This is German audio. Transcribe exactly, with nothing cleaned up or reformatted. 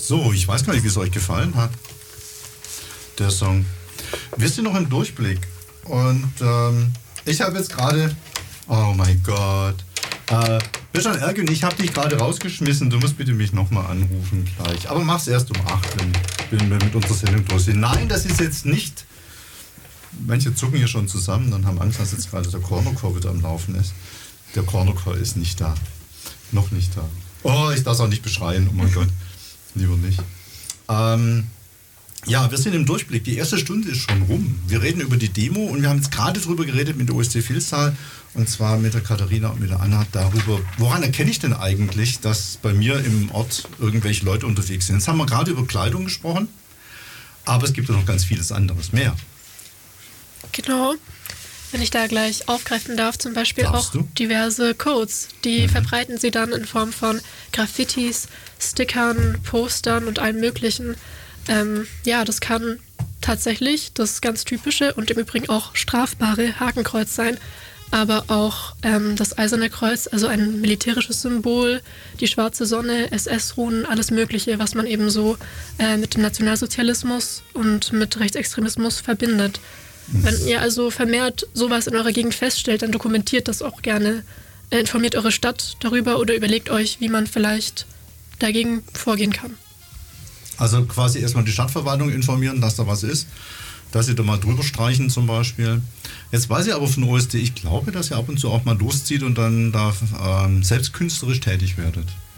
So, ich weiß gar nicht, wie es euch gefallen hat, der Song. Wir sind noch im Durchblick und ähm, ich habe jetzt gerade, oh mein Gott, äh, Bischan Ergün, ich habe dich gerade rausgeschmissen, du musst bitte mich nochmal anrufen gleich. Aber mach's erst um acht, wenn, wenn wir mit unserer Sendung durch sind. Nein, das ist jetzt nicht, manche zucken hier schon zusammen und haben Angst, dass jetzt gerade der Cornercore wieder am Laufen ist. Der Cornercore ist nicht da, noch nicht da. Oh, ich darf es auch nicht beschreien, oh mein Gott, lieber nicht. Ähm, ja, wir sind im Durchblick. Die erste Stunde ist schon rum. Wir reden über die Demo und wir haben jetzt gerade drüber geredet mit der O S C Vilstal und zwar mit der Katharina und mit der Anna darüber, woran erkenne ich denn eigentlich, dass bei mir im Ort irgendwelche Leute unterwegs sind. Jetzt haben wir gerade über Kleidung gesprochen, aber es gibt ja noch ganz vieles anderes mehr. Genau. Wenn ich da gleich aufgreifen darf, zum Beispiel Darfst auch du? diverse Codes. Die Mhm. verbreiten sie dann in Form von Graffitis, Stickern, Postern und allem Möglichen. Ähm, ja, das kann tatsächlich das ganz typische und im Übrigen auch strafbare Hakenkreuz sein, aber auch ähm, das Eiserne Kreuz, also ein militärisches Symbol, die schwarze Sonne, S S-Runen, alles Mögliche, was man eben so äh, mit dem Nationalsozialismus und mit Rechtsextremismus verbindet. Wenn ihr also vermehrt sowas in eurer Gegend feststellt, dann dokumentiert das auch gerne, äh, informiert eure Stadt darüber oder überlegt euch, wie man vielleicht dagegen vorgehen kann. Also quasi erstmal die Stadtverwaltung informieren, dass da was ist, dass sie da mal drüber streichen zum Beispiel. Jetzt weiß ich aber von O S D, ich glaube, dass ihr ab und zu auch mal loszieht und dann da ähm, selbst künstlerisch tätig werdet.